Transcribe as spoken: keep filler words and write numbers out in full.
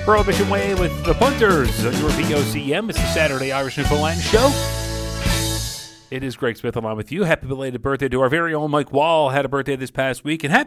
Prohibition Way with the Punters on your V O C M. It's the Saturday Irish Newfoundland Show. It is Greg Smith along with you. Happy belated birthday to our very own Mike Wall. Had a birthday this past week. And happy